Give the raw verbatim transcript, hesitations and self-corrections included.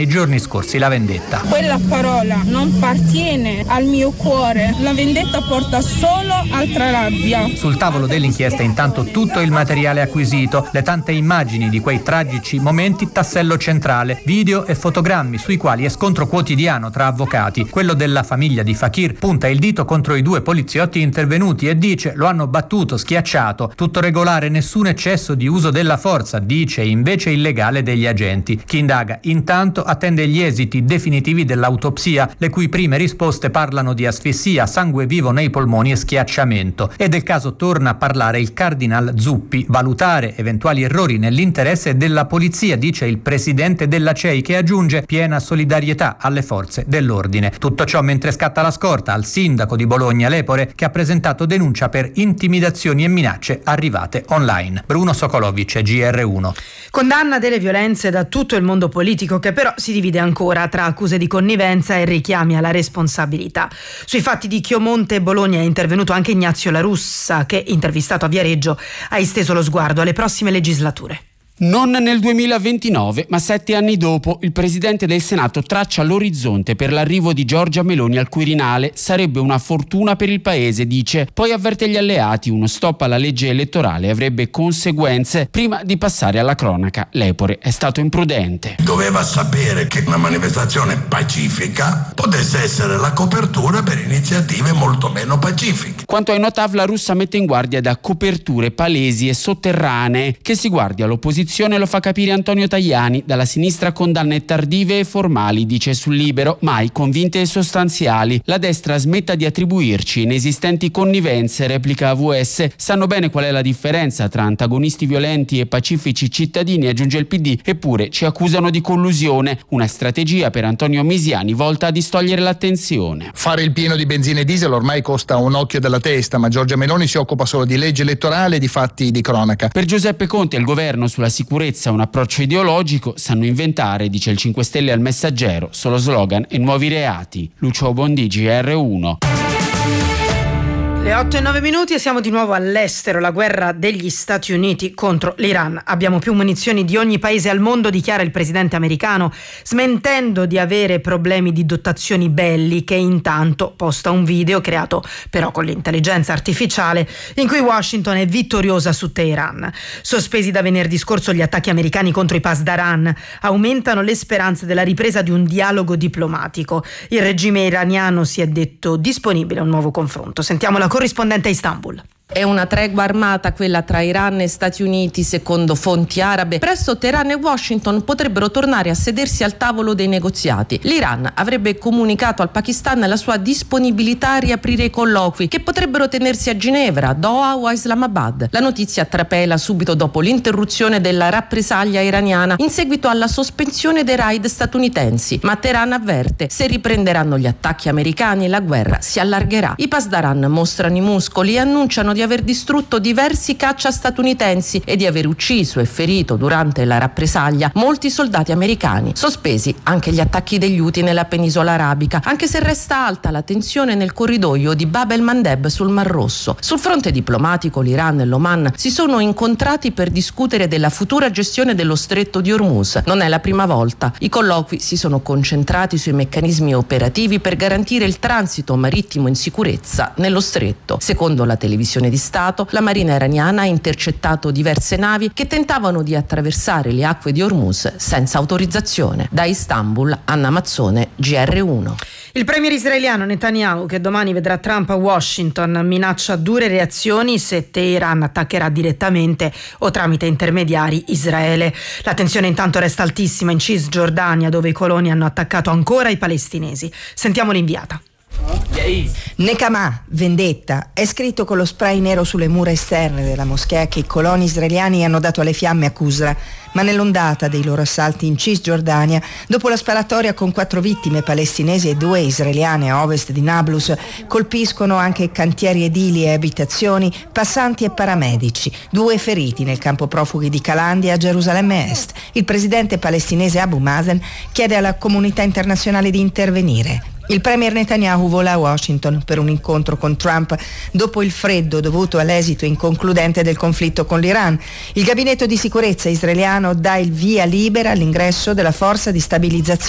nei giorni scorsi la vendetta. Quella parola non appartiene al mio cuore, la vendetta porta solo altra rabbia. Sul tavolo dell'inchiesta intanto tutto il materiale acquisito, le tante immagini di quei tragici momenti, tassello centrale, video e fotogrammi sui quali è scontro quotidiano tra avvocati. Quello della famiglia di Fakir punta il dito contro i due poliziotti intervenuti e dice: lo hanno battuto, schiacciato, tutto regolare, nessun eccesso di uso della forza, dice invece illegale degli agenti. Chi indaga intanto attende gli esiti definitivi dell'autopsia, le cui prime risposte parlano di asfissia, sangue vivo nei polmoni e schiacciamento. E del caso torna a parlare il cardinal Zuppi. Valutare eventuali errori nell'interesse della polizia, dice il presidente della C E I, che aggiunge piena solidarietà alle forze dell'ordine. Tutto ciò mentre scatta la scorta al sindaco di Bologna Lepore, che ha presentato denuncia per intimidazioni e minacce arrivate online. Bruno Sokolovic, G R uno. Condanna delle violenze da tutto il mondo politico, che però si divide ancora tra accuse di connivenza e richiami alla responsabilità. Sui fatti di Chiomonte e Bologna è intervenuto anche Ignazio La Russa, che, intervistato a Viareggio, ha esteso lo sguardo alle prossime legislature. Non nel duemilaventinove, ma sette anni dopo, il Presidente del Senato traccia l'orizzonte per l'arrivo di Giorgia Meloni al Quirinale. Sarebbe una fortuna per il Paese, dice. Poi avverte gli alleati, uno stop alla legge elettorale avrebbe conseguenze. Prima di passare alla cronaca, Lepore è stato imprudente. Doveva sapere che una manifestazione pacifica potesse essere la copertura per iniziative molto meno pacifiche. Quanto ai no T A V, La Russa mette in guardia da coperture palesi e sotterranee. Che si guardi all'opposizione lo fa capire Antonio Tajani. Dalla sinistra condanne tardive e formali, dice sul Libero, mai convinte e sostanziali. La destra smetta di attribuirci inesistenti connivenze, replica A V S. Sanno bene qual è la differenza tra antagonisti violenti e pacifici cittadini, aggiunge il P D, eppure ci accusano di collusione. Una strategia per Antonio Misiani volta a distogliere l'attenzione. Fare il pieno di benzina e diesel ormai costa un occhio della testa, ma Giorgia Meloni si occupa solo di legge elettorale e di fatti di cronaca. Per Giuseppe Conte e il governo sulla sicurezza un approccio ideologico, sanno inventare, dice il cinque Stelle al Messaggero, solo slogan e nuovi reati. Lucio Bondi, G R uno. Le otto e nove minuti e siamo di nuovo all'estero. La guerra degli Stati Uniti contro l'Iran. Abbiamo più munizioni di ogni paese al mondo, dichiara il presidente americano, smentendo di avere problemi di dotazioni belliche. Intanto posta un video creato però con l'intelligenza artificiale in cui Washington è vittoriosa su Teheran. Sospesi da venerdì scorso gli attacchi americani contro i Pasdaran aumentano le speranze della ripresa di un dialogo diplomatico. Il regime iraniano si è detto disponibile a un nuovo confronto. Sentiamo la corrispondente a Istanbul. È una tregua armata quella tra Iran e Stati Uniti, secondo fonti arabe. Presto Teheran e Washington potrebbero tornare a sedersi al tavolo dei negoziati. L'Iran avrebbe comunicato al Pakistan la sua disponibilità a riaprire i colloqui, che potrebbero tenersi a Ginevra, Doha o a Islamabad. La notizia trapela subito dopo l'interruzione della rappresaglia iraniana in seguito alla sospensione dei raid statunitensi. Ma Teheran avverte: se riprenderanno gli attacchi americani la guerra si allargherà. I Pasdaran mostrano i muscoli e annunciano di aver distrutto diversi caccia statunitensi e di aver ucciso e ferito durante la rappresaglia molti soldati americani. Sospesi anche gli attacchi degli Houthi nella penisola arabica, anche se resta alta la tensione nel corridoio di Bab el-Mandeb sul Mar Rosso. Sul fronte diplomatico l'Iran e l'Oman si sono incontrati per discutere della futura gestione dello stretto di Hormuz. Non è la prima volta. I colloqui si sono concentrati sui meccanismi operativi per garantire il transito marittimo in sicurezza nello stretto. Secondo la televisione di Stato, la Marina iraniana ha intercettato diverse navi che tentavano di attraversare le acque di Hormuz senza autorizzazione. Da Istanbul, Anna Mazzone, G R uno. Il premier israeliano Netanyahu, che domani vedrà Trump a Washington, minaccia dure reazioni se Teheran attaccherà direttamente o tramite intermediari Israele. La tensione intanto resta altissima in Cisgiordania, dove i coloni hanno attaccato ancora i palestinesi. Sentiamo l'inviata. Nekama, vendetta, è scritto con lo spray nero sulle mura esterne della moschea che i coloni israeliani hanno dato alle fiamme a Qusra, ma nell'ondata dei loro assalti in Cisgiordania, dopo la sparatoria con quattro vittime palestinesi e due israeliane a ovest di Nablus, colpiscono anche cantieri edili e abitazioni, passanti e paramedici, due feriti nel campo profughi di Calandia a Gerusalemme Est. Il presidente palestinese Abu Mazen chiede alla comunità internazionale di intervenire. Il premier Netanyahu vola a Washington per un incontro con Trump dopo il freddo dovuto all'esito inconcludente del conflitto con l'Iran. Il gabinetto di sicurezza israeliano dà il via libera all'ingresso della forza di stabilizzazione